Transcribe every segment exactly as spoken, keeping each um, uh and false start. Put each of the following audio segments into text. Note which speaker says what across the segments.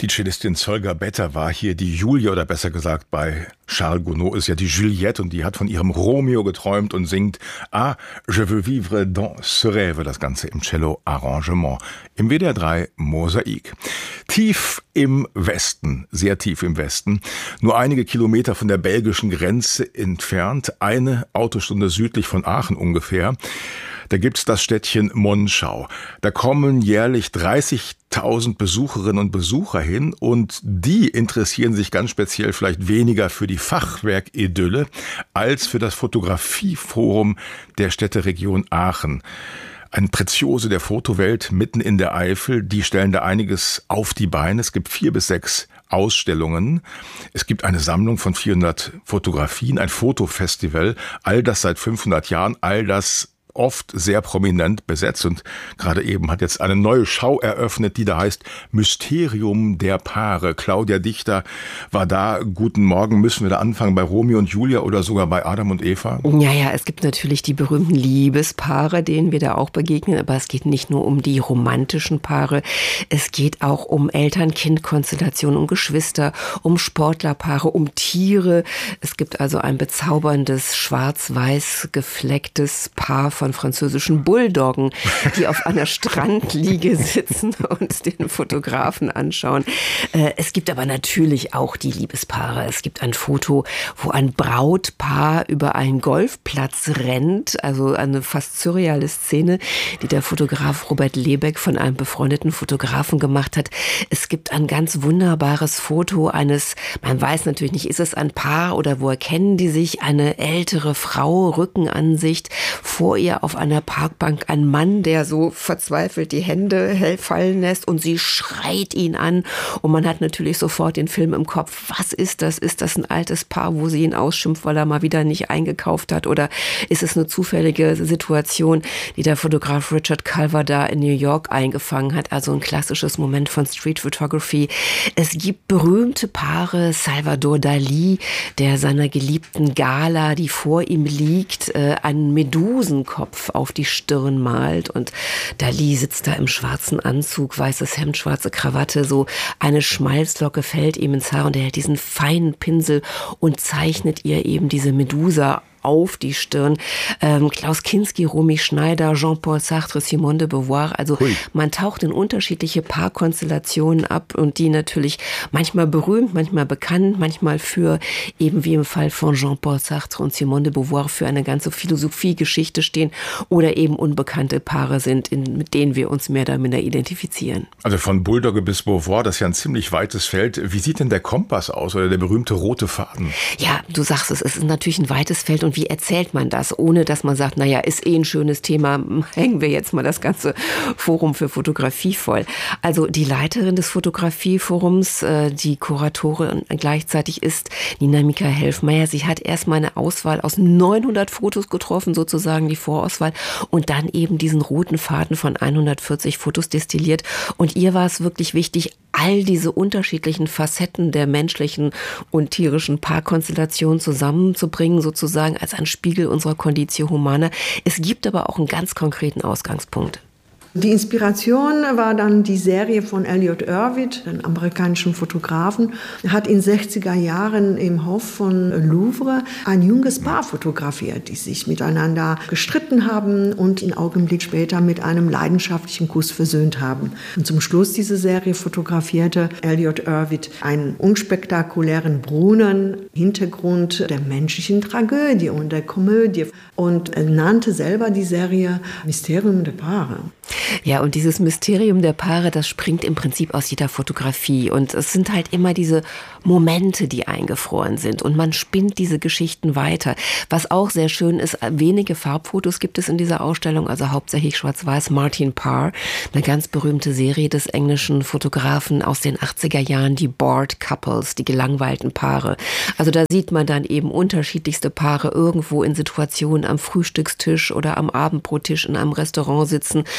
Speaker 1: Die Cellistin Solga Betta war hier die Julia, oder besser gesagt bei Charles Gounod ist ja die Juliette, und die hat von ihrem Romeo geträumt und singt Ah, je veux vivre dans ce rêve, das Ganze im Cello-Arrangement. Im W D R drei Mosaik. Tief im Westen, sehr tief im Westen, nur einige Kilometer von der belgischen Grenze entfernt, eine Autostunde südlich von Aachen ungefähr, da gibt's das Städtchen Monschau. Da kommen jährlich dreißigtausend Besucherinnen und Besucher hin, und die interessieren sich ganz speziell vielleicht weniger für die Fachwerkidylle als für das Fotografieforum der Städteregion Aachen. Ein Preziose der Fotowelt mitten in der Eifel, die stellen da einiges auf die Beine. Es gibt vier bis sechs Ausstellungen. Es gibt eine Sammlung von vierhundert Fotografien, ein Fotofestival, all das seit fünfhundert Jahren, all das oft sehr prominent besetzt, und gerade eben hat jetzt eine neue Schau eröffnet, die da heißt Mysterium der Paare. Claudia Dichter war da. Guten Morgen. Müssen wir da anfangen bei Romeo und Julia oder sogar bei Adam und Eva?
Speaker 2: Ja, ja, es gibt natürlich die berühmten Liebespaare, denen wir da auch begegnen, aber es geht nicht nur um die romantischen Paare, es geht auch um Eltern-Kind-Konstellationen, um Geschwister, um Sportlerpaare, um Tiere. Es gibt also ein bezauberndes, schwarz-weiß geflecktes Paar von französischen Bulldoggen, die auf einer Strandliege sitzen und den Fotografen anschauen. Es gibt aber natürlich auch die Liebespaare. Es gibt ein Foto, wo ein Brautpaar über einen Golfplatz rennt, also eine fast surreale Szene, die der Fotograf Robert Lebeck von einem befreundeten Fotografen gemacht hat. Es gibt ein ganz wunderbares Foto eines, man weiß natürlich nicht, ist es ein Paar oder woher kennen die sich, eine ältere Frau, Rückenansicht, vor ihr auf einer Parkbank ein Mann, der so verzweifelt die Hände fallen lässt, und sie schreit ihn an, und man hat natürlich sofort den Film im Kopf. Was ist das? Ist das ein altes Paar, wo sie ihn ausschimpft, weil er mal wieder nicht eingekauft hat, oder ist es eine zufällige Situation, die der Fotograf Richard Culver da in New York eingefangen hat? Also ein klassisches Moment von Street Photography. Es gibt berühmte Paare, Salvador Dalí, der seiner geliebten Gala, die vor ihm liegt, einen Medusenkopf auf die Stirn malt, und Dalí sitzt da im schwarzen Anzug, weißes Hemd, schwarze Krawatte, so eine Schmalzlocke fällt ihm ins Haar, und er hält diesen feinen Pinsel und zeichnet ihr eben diese Medusa auf die Stirn. Ähm, Klaus Kinski, Romy Schneider, Jean-Paul Sartre, Simone de Beauvoir. Also Hui. Man taucht in unterschiedliche Paarkonstellationen ab, und die natürlich manchmal berühmt, manchmal bekannt, manchmal für, eben wie im Fall von Jean-Paul Sartre und Simone de Beauvoir, für eine ganze Philosophiegeschichte stehen, oder eben unbekannte Paare sind, in, mit denen wir uns mehr oder minder identifizieren.
Speaker 1: Also von Bulldogge bis Beauvoir, das ist ja ein ziemlich weites Feld. Wie sieht denn der Kompass aus, oder der berühmte rote Faden?
Speaker 2: Ja, du sagst es, es ist natürlich ein weites Feld, und wie erzählt man das, ohne dass man sagt, naja, ist eh ein schönes Thema, hängen wir jetzt mal das ganze Forum für Fotografie voll. Also die Leiterin des Fotografieforums, die Kuratorin gleichzeitig ist Nina Michael Helfmeier. Sie hat erstmal eine Auswahl aus neunhundert Fotos getroffen, sozusagen die Vorauswahl, und dann eben diesen roten Faden von hundertvierzig Fotos destilliert. Und ihr war es wirklich wichtig, all diese unterschiedlichen Facetten der menschlichen und tierischen Paarkonstellationen zusammenzubringen, sozusagen als ein Spiegel unserer Conditio Humana. Es gibt aber auch einen ganz konkreten Ausgangspunkt.
Speaker 3: Die Inspiration war dann die Serie von Elliot Erwitt, einem amerikanischen Fotografen. Er hat in den sechziger Jahren im Hof von Louvre ein junges Paar fotografiert, die sich miteinander gestritten haben und einen Augenblick später mit einem leidenschaftlichen Kuss versöhnt haben. Und zum Schluss dieser Serie fotografierte Elliot Erwitt einen unspektakulären Brunnen, Hintergrund der menschlichen Tragödie und der Komödie, und nannte selber die Serie Mysterium der Paare.
Speaker 2: Ja, und dieses Mysterium der Paare, das springt im Prinzip aus jeder Fotografie. Und es sind halt immer diese Momente, die eingefroren sind. Und man spinnt diese Geschichten weiter. Was auch sehr schön ist, wenige Farbfotos gibt es in dieser Ausstellung, also hauptsächlich schwarz-weiß. Martin Parr, eine ganz berühmte Serie des englischen Fotografen aus den achtziger Jahren, die Bored Couples, die gelangweilten Paare. Also da sieht man dann eben unterschiedlichste Paare irgendwo in Situationen am Frühstückstisch oder am Abendbrottisch in einem Restaurant sitzen,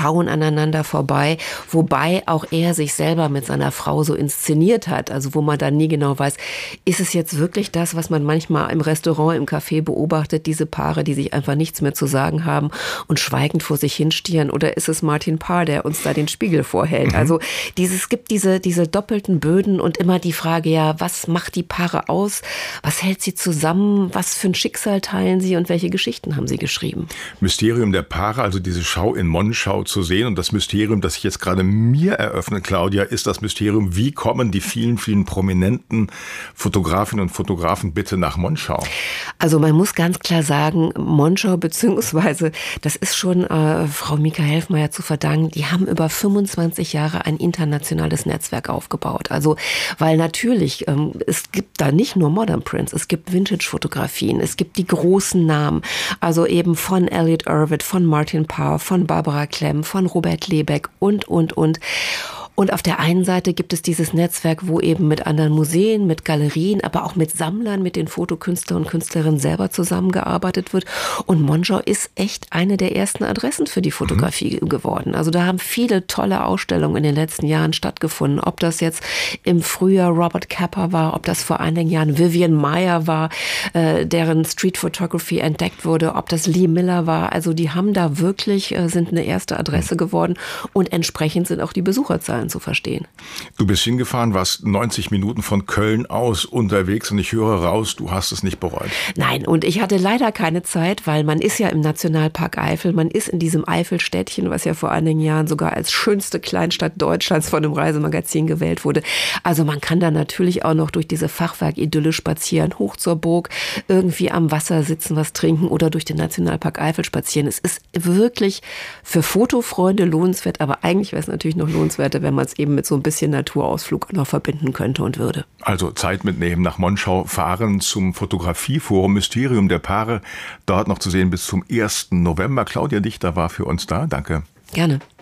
Speaker 2: schauen aneinander vorbei, wobei auch er sich selber mit seiner Frau so inszeniert hat, also wo man dann nie genau weiß, ist es jetzt wirklich das, was man manchmal im Restaurant, im Café beobachtet, diese Paare, die sich einfach nichts mehr zu sagen haben und schweigend vor sich hinstieren, oder ist es Martin Parr, der uns da den Spiegel vorhält? Mhm. Also dieses, es gibt diese, diese doppelten Böden und immer die Frage, ja, was macht die Paare aus? Was hält sie zusammen? Was für ein Schicksal teilen sie und welche Geschichten haben sie geschrieben?
Speaker 1: Mysterium der Paare, also diese Schau in Monschau zu sehen, und das Mysterium, das sich jetzt gerade mir eröffnet, Claudia, ist das Mysterium, wie kommen die vielen, vielen prominenten Fotografinnen und Fotografen bitte nach Monschau?
Speaker 2: Also man muss ganz klar sagen, Monschau beziehungsweise, das ist schon äh, Frau Mika Helfmeier zu verdanken, die haben über fünfundzwanzig Jahre ein internationales Netzwerk aufgebaut. Also, weil natürlich, ähm, es gibt da nicht nur Modern Prints, es gibt Vintage-Fotografien, es gibt die großen Namen, also eben von Elliot Erwitt, von Martin Parr, von Barbara Klemm, von Robert Lebeck und, und, und. Und auf der einen Seite gibt es dieses Netzwerk, wo eben mit anderen Museen, mit Galerien, aber auch mit Sammlern, mit den Fotokünstlern und Künstlerinnen selber zusammengearbeitet wird. Und Monschau ist echt eine der ersten Adressen für die Fotografie mhm. geworden. Also da haben viele tolle Ausstellungen in den letzten Jahren stattgefunden. Ob das jetzt im Frühjahr Robert Capa war, ob das vor einigen Jahren Vivian Maier war, äh, deren Street Photography entdeckt wurde, ob das Lee Miller war. Also die haben da wirklich, äh, sind eine erste Adresse geworden und entsprechend sind auch die Besucherzahlen zu verstehen.
Speaker 1: Du bist hingefahren, warst neunzig Minuten von Köln aus unterwegs und ich höre raus, du hast es nicht bereut.
Speaker 2: Nein, und ich hatte leider keine Zeit, weil man ist ja im Nationalpark Eifel, man ist in diesem Eifelstädtchen, was ja vor einigen Jahren sogar als schönste Kleinstadt Deutschlands von einem Reisemagazin gewählt wurde. Also man kann da natürlich auch noch durch diese Fachwerk-Idylle spazieren, hoch zur Burg, irgendwie am Wasser sitzen, was trinken oder durch den Nationalpark Eifel spazieren. Es ist wirklich für Fotofreunde lohnenswert, aber eigentlich wäre es natürlich noch lohnenswerter, wenn man es eben mit so ein bisschen Naturausflug noch verbinden könnte und würde.
Speaker 1: Also Zeit mitnehmen, nach Monschau fahren zum Fotografieforum Mysterium der Paare, dort noch zu sehen bis zum ersten November. Claudia Dichter war für uns da. Danke.
Speaker 2: Gerne.